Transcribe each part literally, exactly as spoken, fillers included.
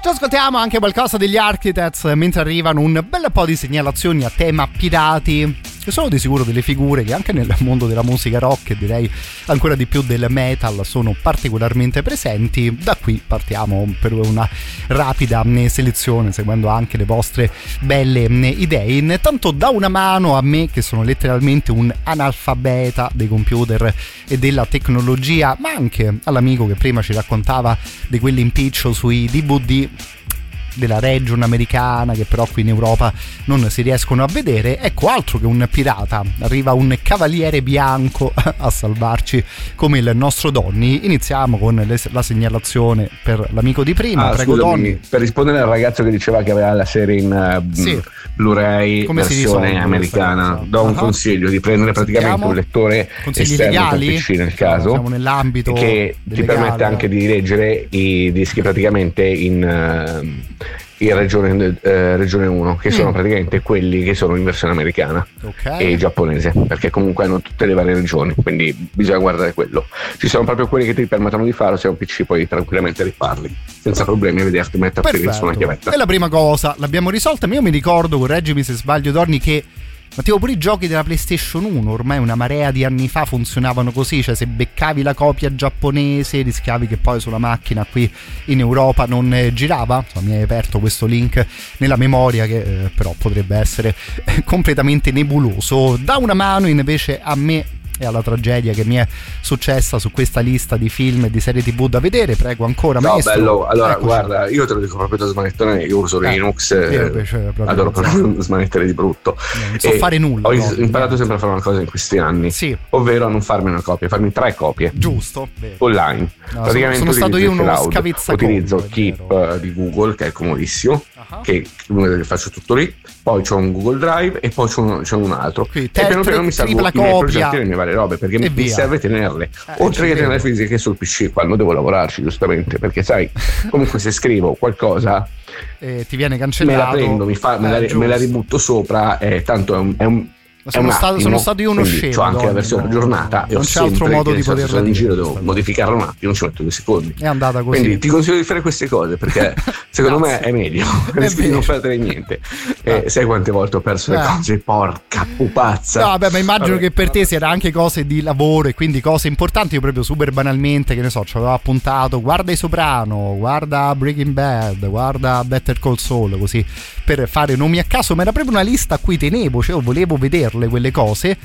Ci ascoltiamo anche qualcosa degli Architects mentre arrivano un bel po' di segnalazioni a tema pirati, che sono di sicuro delle figure che anche nel mondo della musica rock e direi ancora di più del metal sono particolarmente presenti. Da qui partiamo per una rapida selezione seguendo anche le vostre belle idee. Intanto da una mano a me, che sono letteralmente un analfabeta dei computer e della tecnologia, ma anche all'amico che prima ci raccontava di quell'impiccio sui D V D della region americana che però qui in Europa non si riescono a vedere. Ecco, altro che un pirata, arriva un cavaliere bianco a salvarci come il nostro Donny. Iniziamo con le, la segnalazione per l'amico di prima. Ah, prego, scusami, Donny. Per rispondere al ragazzo che diceva che aveva la serie in uh, sì. Blu-ray come versione americana, do un uh-huh. consiglio di prendere praticamente Sentiamo. un lettore Consigli esterno legali? per P C nel caso, siamo nell'ambito che ti legale. permette anche di leggere i dischi praticamente in uh, in regione, eh, regione uno, che mm. sono praticamente quelli che sono in versione americana okay. e giapponese, perché comunque hanno tutte le varie regioni, quindi bisogna guardare quello. Ci sono proprio quelli che ti permettono di farlo, se hai un P C puoi tranquillamente rifarli senza problemi e vederti metterti su una chiavetta. E la prima cosa l'abbiamo risolta, ma io mi ricordo, correggimi se sbaglio Donny, che ma tipo pure i giochi della PlayStation uno ormai una marea di anni fa funzionavano così, cioè se beccavi la copia giapponese rischiavi che poi sulla macchina qui in Europa non eh, girava. Insomma, mi hai aperto questo link nella memoria che eh, però potrebbe essere eh, completamente nebuloso. Da una mano invece a me e alla tragedia che mi è successa su questa lista di film e di serie tv da vedere. Prego ancora, no, maestro. Bello, allora Eccoci. Guarda, io te lo dico proprio da smanettone, io uso eh, Linux, eh, adoro proprio smanettere di brutto, no, non so e fare nulla. Ho no, imparato sempre a fare una cosa in questi anni, sì. ovvero a non farmi una copia, farmi tre copie giusto vero. online. No, praticamente sono, sono stato io uno scavizzacollo, utilizzo Keep di Google, che è comodissimo, uh-huh. che faccio tutto lì, poi c'ho un Google Drive e poi c'ho un, c'ho un altro. Qui, e piano piano mi salvo i miei progetti e le mie varie robe, perché mi via. serve tenerle, eh, oltre che tenere fisiche sul P C quando devo lavorarci, giustamente, perché sai, comunque se scrivo qualcosa eh, ti viene cancellato, me la prendo, mi fa, me, eh, la, me la ributto sopra, e tanto è un, è un sono, stato, attimo, sono stato io uno scemo. C'ho anche Donny, la versione no, aggiornata, no, e ho non c'è altro modo di poterla in giro, devo modificarla un attimo, ci metto due secondi. È andata così. Quindi ti consiglio di fare queste cose, perché secondo me è meglio, rischi di non perdere niente. E eh, sai quante volte ho perso eh. le cose, porca pupazza. No, vabbè, ma immagino vabbè. che per te siano anche cose di lavoro e quindi cose importanti. Io proprio super banalmente, che ne so, ci avevo appuntato: guarda I Soprano, guarda Breaking Bad, guarda Better Call Saul, così per fare nomi a caso, ma era proprio una lista a cui tenevo, cioè volevo vederle quelle cose.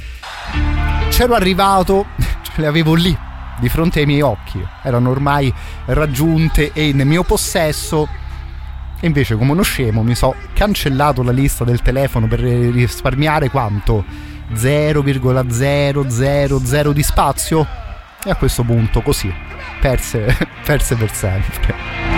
C'ero arrivato, ce le avevo lì di fronte ai miei occhi, erano ormai raggiunte e in mio possesso, e invece come uno scemo mi so cancellato la lista del telefono per risparmiare quanto? zero virgola zero zero zero di spazio, e a questo punto così perse, perse per sempre.